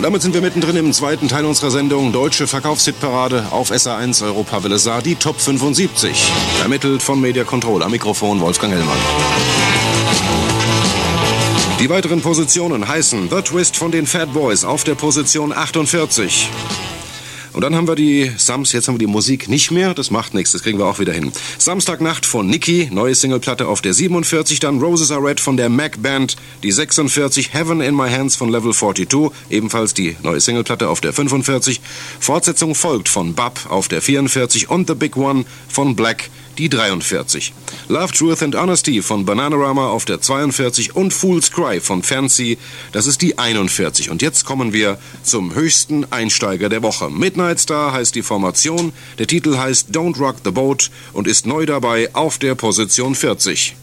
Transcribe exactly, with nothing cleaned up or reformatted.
Und damit sind wir mittendrin im zweiten Teil unserer Sendung Deutsche Verkaufshitparade auf S R eins Europawelle Saar, die Top fünfundsiebzig. Ermittelt von Media Control. Am Mikrofon Wolfgang Hellmann. Die weiteren Positionen heißen The Twist von den Fat Boys auf der Position achtundvierzig. Und dann haben wir die Sams, jetzt haben wir die Musik nicht mehr, das macht nichts, das kriegen wir auch wieder hin. Samstagnacht von Nicky, neue Singleplatte auf der siebenundvierzig, dann Roses Are Red von der Mac Band, die sechsundvierzig, Heaven in My Hands von Level zweiundvierzig, ebenfalls die neue Singleplatte auf der fünfundvierzig, Fortsetzung folgt von Bab auf der vierundvierzig und The Big One von Black, die dreiundvierzig. Love, Truth and Honesty von Bananarama auf der zweiundvierzig und Fool's Cry von Fancy, das ist die einundvierzig. Und jetzt kommen wir zum höchsten Einsteiger der Woche. Midnight Star heißt die Formation, der Titel heißt Don't Rock the Boat und ist neu dabei auf der Position vierzig.